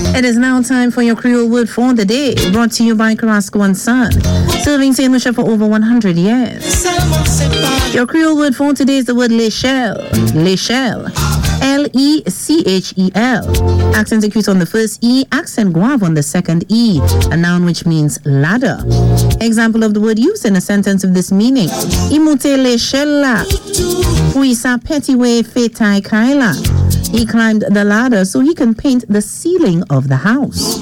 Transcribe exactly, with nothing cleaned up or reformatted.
It is now time for your Creole word for the day, brought to you by Carrasco and Son, serving Saint Lucia for over one hundred years. Your Creole word for today is the word l'échelle. L'échelle. L E C H E L. Accent acute on the first E, accent grave on the second E. A noun which means ladder. Example of the word used in a sentence of this meaning. Il monte l'échelle là. Puis sa petite fait taille kaila. He climbed the ladder so he can paint the ceiling of the house.